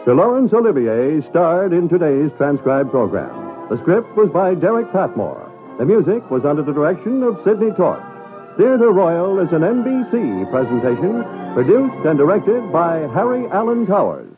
Sir Laurence Olivier starred in today's transcribed program. The script was by Derek Patmore. The music was under the direction of Sidney Torch. Theatre Royal is an NBC presentation, produced and directed by Harry Allen Towers.